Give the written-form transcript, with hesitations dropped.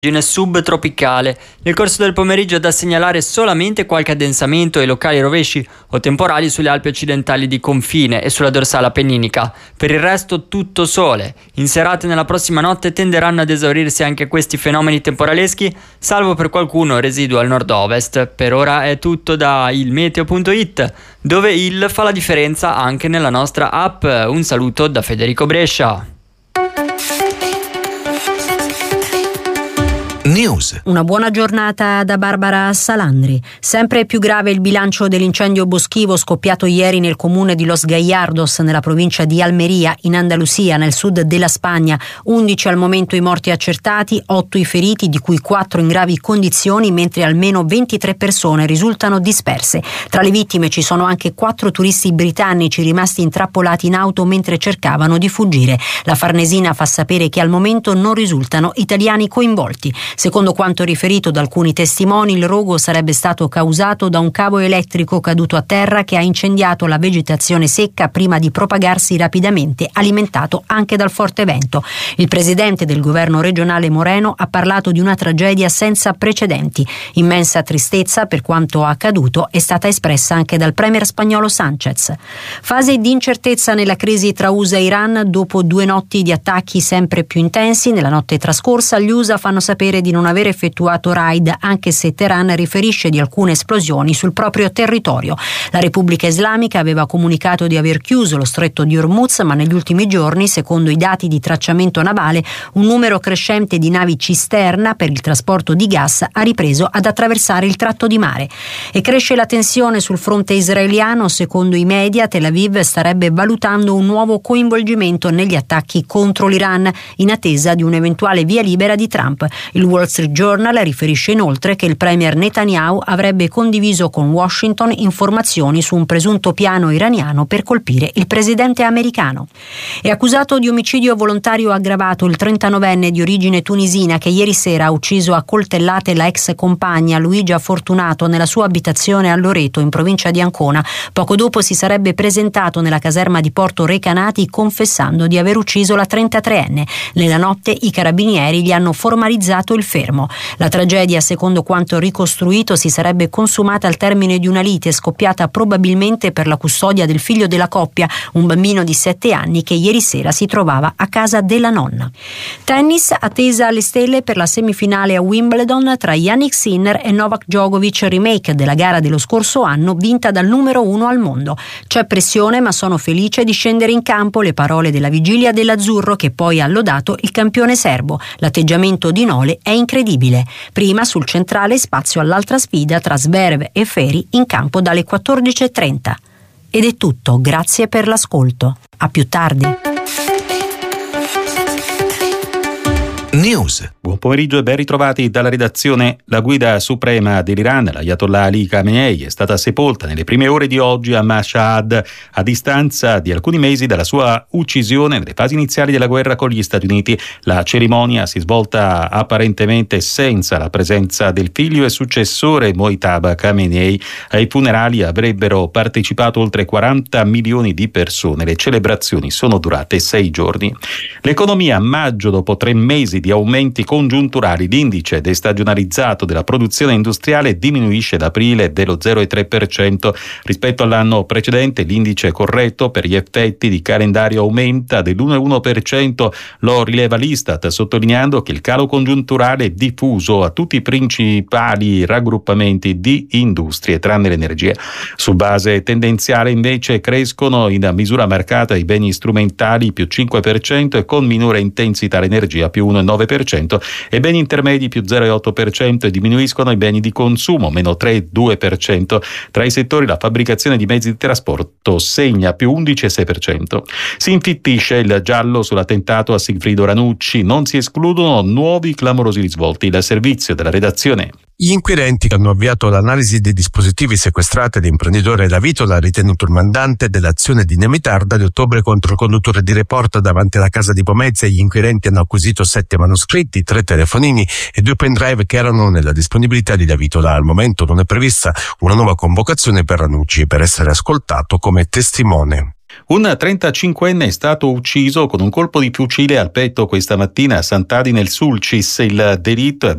Subtropicale. Nel corso del pomeriggio è da segnalare solamente qualche addensamento e locali rovesci o temporali sulle Alpi occidentali di confine e sulla dorsale appenninica. Per il resto tutto sole. In serata e nella prossima notte tenderanno ad esaurirsi anche questi fenomeni temporaleschi, salvo per qualcuno residuo al nord-ovest. Per ora è tutto da ilmeteo.it, dove il fa la differenza anche nella nostra app. Un saluto da Federico Brescia. News. Una buona giornata da Barbara Salandri. Sempre più grave il bilancio dell'incendio boschivo scoppiato ieri nel comune di Los Gallardos, nella provincia di Almeria, in Andalusia, nel sud della Spagna. 11 al momento i morti accertati, 8 i feriti, di cui 4 in gravi condizioni, mentre almeno 23 persone risultano disperse. Tra le vittime ci sono anche 4 turisti britannici rimasti intrappolati in auto mentre cercavano di fuggire. La Farnesina fa sapere che al momento non risultano italiani coinvolti. Secondo quanto riferito da alcuni testimoni, il rogo sarebbe stato causato da un cavo elettrico caduto a terra che ha incendiato la vegetazione secca prima di propagarsi rapidamente, alimentato anche dal forte vento. Il presidente del governo regionale Moreno ha parlato di una tragedia senza precedenti. Immensa tristezza per quanto accaduto è stata espressa anche dal premier spagnolo Sánchez. Fase di incertezza nella crisi tra USA e Iran dopo 2 notti di attacchi sempre più intensi. Nella notte trascorsa gli USA fanno sapere di non aver effettuato raid, anche se Teheran riferisce di alcune esplosioni sul proprio territorio. La Repubblica Islamica aveva comunicato di aver chiuso lo stretto di Hormuz, ma negli ultimi giorni, secondo i dati di tracciamento navale, un numero crescente di navi cisterna per il trasporto di gas ha ripreso ad attraversare il tratto di mare. E cresce la tensione sul fronte israeliano. Secondo i media, Tel Aviv starebbe valutando un nuovo coinvolgimento negli attacchi contro l'Iran, in attesa di un'eventuale via libera di Trump. Il Wall Street Journal riferisce inoltre che il premier Netanyahu avrebbe condiviso con Washington informazioni su un presunto piano iraniano per colpire il presidente americano. È accusato di omicidio volontario aggravato il 39enne di origine tunisina che ieri sera ha ucciso a coltellate la ex compagna Luigia Fortunato nella sua abitazione a Loreto, in provincia di Ancona. Poco dopo si sarebbe presentato nella caserma di Porto Recanati confessando di aver ucciso la 33enne. Nella notte i carabinieri gli hanno formalizzato il fermo. La tragedia, secondo quanto ricostruito, si sarebbe consumata al termine di una lite scoppiata probabilmente per la custodia del figlio della coppia, un bambino di 7 anni che ieri sera si trovava a casa della nonna. Tennis, attesa alle stelle per la semifinale a Wimbledon tra Jannik Sinner e Novak Djokovic, remake della gara dello scorso anno vinta dal numero 1 al mondo. C'è pressione, ma sono felice di scendere in campo, le parole della vigilia dell'azzurro, che poi ha lodato il campione serbo. L'atteggiamento di Nole è incredibile. Prima sul centrale spazio all'altra sfida tra Zverev e Feri in campo dalle 14:30. Ed è tutto, grazie per l'ascolto. A più tardi. News. Buon pomeriggio e ben ritrovati dalla redazione. La guida suprema dell'Iran, l'Ayatollah Ali Khamenei, è stata sepolta nelle prime ore di oggi a Mashhad, a distanza di alcuni mesi dalla sua uccisione nelle fasi iniziali della guerra con gli Stati Uniti. La cerimonia si è svolta apparentemente senza la presenza del figlio e successore Mojtaba Khamenei. Ai funerali avrebbero partecipato oltre 40 milioni di persone. Le celebrazioni sono durate 6 giorni. L'economia a maggio, dopo 3 mesi di aumenti congiunturali, l'indice destagionalizzato della produzione industriale diminuisce ad aprile dello 0,3% rispetto all'anno precedente. L'indice corretto per gli effetti di calendario aumenta dell'1,1%, lo rileva l'Istat, sottolineando che il calo congiunturale è diffuso a tutti i principali raggruppamenti di industrie tranne l'energia. Su base tendenziale invece crescono in misura marcata i beni strumentali più 5% e con minore intensità l'energia più 1,9% e beni intermedi più 0,8% e diminuiscono i beni di consumo meno 3,2%. Tra i settori la fabbricazione di mezzi di trasporto segna più 11,6%. Si infittisce il giallo sull'attentato a Sigfrido Ranucci, non si escludono nuovi clamorosi risvolti. Il servizio della redazione. Gli inquirenti hanno avviato l'analisi dei dispositivi sequestrati all'imprenditore Lavitola, ritenuto il mandante dell'azione dinamitarda di ottobre contro il conduttore di Report davanti alla casa di Pomezia. Gli inquirenti hanno acquisito 7 manoscritti, 3 telefonini e 2 pendrive che erano nella disponibilità di Lavitola. Al momento non è prevista una nuova convocazione per Ranucci per essere ascoltato come testimone. Un 35enne è stato ucciso con un colpo di fucile al petto questa mattina a Sant'Adi nel Sulcis. Il delitto è avvenuto